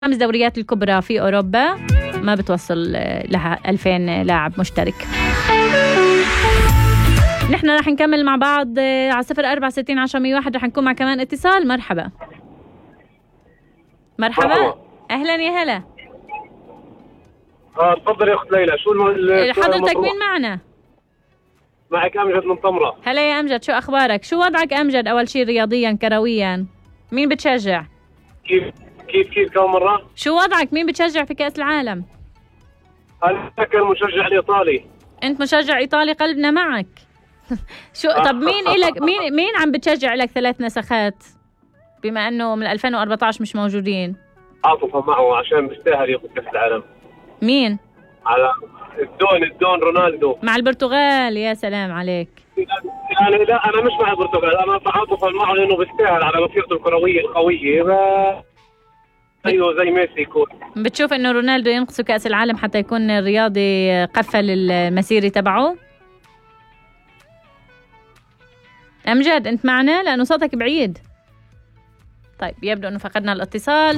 5 دوريات الكبرى في أوروبا ما بتوصل لها 2000 لاعب مشترك. نحن رح نكمل مع بعض على 04601001. رح نكون مع كمان اتصال. مرحبا. أهلا يا هلا. تفضل يا أخت ليلى. شو حضرتك مين معنا؟ معك أمجد من طمرة. هلا يا أمجد، شو أخبارك؟ شو وضعك أمجد؟ أول شيء رياضيا كرويا مين بتشجع؟ كيف كم مرة؟ شو وضعك؟ مين بتشجع في كأس العالم؟ أنا كان مشجع الإيطالي. أنت مشجع إيطالي، قلبنا معك. شو طب مين إلك مين عم بتشجع لك 3 نسخات بما أنه من 2014 مش موجودين؟ عاطفة معه عشان بيستاهل ياخذ كأس العالم. مين؟ على الدون رونالدو مع البرتغال. يا سلام عليك. يعني لا أنا مش مع البرتغال، أنا عاطفة معه لأنه بيستاهل على مسيرته الكروية القوية. أيوه زي ميسي يكون. بتشوف إنه رونالدو ينقصه كأس العالم حتى يكون الرياضي قفل المسيرة تبعه؟ أمجد أنت معنا؟ لأنه صوتك بعيد. طيب يبدو أنه فقدنا الاتصال.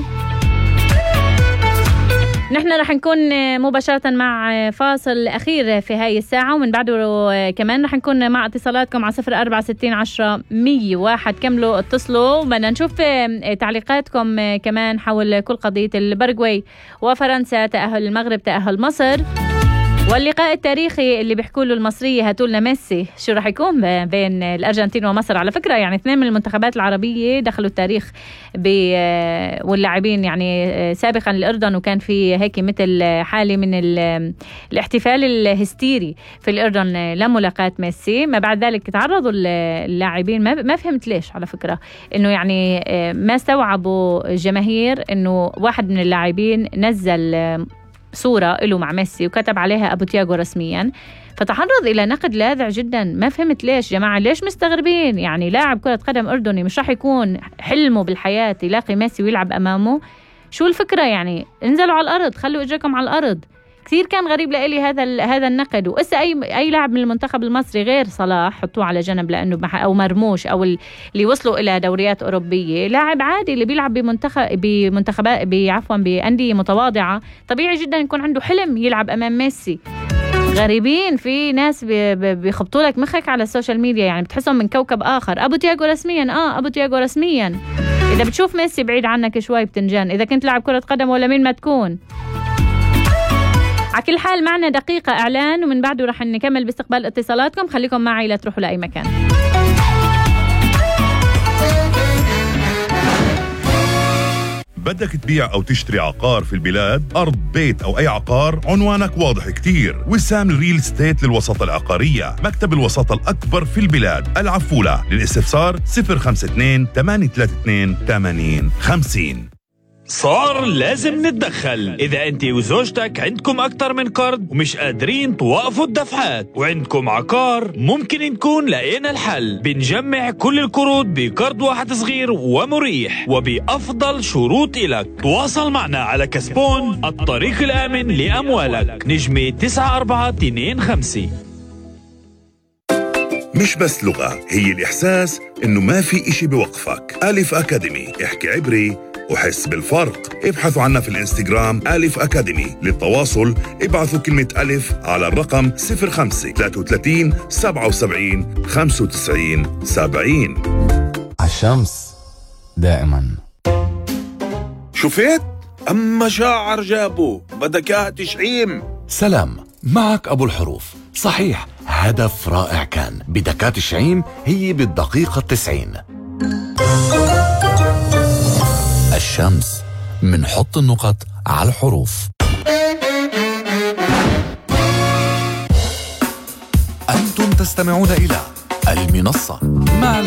نحن رح نكون مباشرة مع فاصل أخير في هاي الساعة، ومن بعده كمان رح نكون مع اتصالاتكم على 04601001. كملوا اتصلوا، بدنا نشوف تعليقاتكم كمان حول كل قضية البرغواي وفرنسا، تأهل المغرب، تأهل مصر، واللقاء التاريخي اللي بيحكوا له المصرية هاتولنا ميسي. شو رح يكون بين الأرجنتين ومصر؟ على فكرة يعني 2 من المنتخبات العربية دخلوا التاريخ واللاعبين يعني سابقا الأردن، وكان في هيك مثل حالة من الاحتفال الهستيري في الأردن لملاقاة ميسي. ما بعد ذلك تعرضوا اللاعبين، ما فهمت ليش على فكرة، إنه يعني ما استوعبوا الجماهير إنه واحد من اللاعبين نزل صورة له مع ميسي وكتب عليها أبو تياغو رسميا، فتعرض إلى نقد لاذع جدا. ما فهمت ليش جماعة، ليش مستغربين؟ يعني لاعب كرة قدم أردني مش رح يكون حلمه بالحياة يلاقي ميسي ويلعب أمامه؟ شو الفكرة يعني؟ انزلوا على الأرض، خلوا إجاكم على الأرض. كثير كان غريب لإلي هذا النقد. وإسا أي لاعب من المنتخب المصري غير صلاح حطوه على جنب لأنه أو مرموش أو اللي وصلوا إلى دوريات أوروبية، لاعب عادي اللي بيلعب بمنتخبات بأندية متواضعة، طبيعي جدا يكون عنده حلم يلعب أمام ميسي. غريبين، في ناس بيخبطوا لك مخك على السوشيال ميديا، يعني بتحسهم من كوكب آخر. أبو تياغو رسميا، أبو تياغو رسميا. إذا بتشوف ميسي بعيد عنك شوي بتنجن، إذا كنت لاعب كرة قدم ولا مين ما تكون. على كل حال معنا دقيقة إعلان، ومن بعده رح نكمل باستقبال اتصالاتكم. خليكم معي لا تروحوا لأي مكان. بدك تبيع أو تشتري عقار في البلاد، أرض، بيت أو أي عقار؟ عنوانك واضح كتير. وسام ريل ستيت للوساطة العقارية، مكتب الوساطة الأكبر في البلاد، العفولة. للاستفسار 052-832-8050. صار لازم نتدخل. إذا أنت وزوجتك عندكم أكتر من قرض ومش قادرين توقفوا الدفعات وعندكم عقار، ممكن نكون لقينا الحل. بنجمع كل القروض بقرض واحد صغير ومريح وبأفضل شروط إلك. تواصل معنا على كسبون، الطريق الآمن لأموالك. نجمة 9425. مش بس لغة، هي الإحساس إنه ما في إشي بوقفك. ألف أكاديمي، احكي عبري وحس بالفرق. ابحثوا عنا في الانستغرام ألف أكاديمي. للتواصل ابعثوا كلمة ألف على الرقم 05-33 77 95 70. عالشمس دائما. شفت؟ أما شاعر جابوا بدك إياها تشعيم. سلام، معك أبو الحروف. صحيح، هدف رائع كان. بدكات الشعيم هي بالدقيقة 90. الشمس، منحط النقط على الحروف. أنتم تستمعون إلى المنصة مع